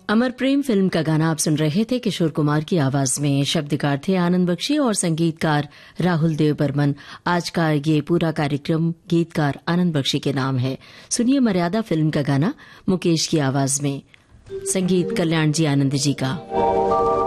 अमर प्रेम film का गाना आप सुन रहे थे किशोर कुमार की आवाज में। शब्दकार थे आनंद बख्शी और संगीतकार राहुल देव बर्मन। आज का ये पूरा कार्यक्रम गीतकार आनंद बख्शी के नाम है। सुनिए मर्यादा फिल्म का गाना मुकेश की आवाज में, संगीत कल्याण जी आनंद जी का।